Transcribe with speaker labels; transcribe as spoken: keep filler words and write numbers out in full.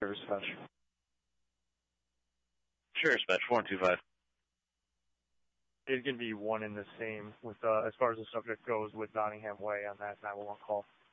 Speaker 1: Dispatch.
Speaker 2: Sure, Dispatch, four one two five.
Speaker 1: It's going to be one in the same with, uh, as far as the subject goes with Nottingham Way on that nine one one call.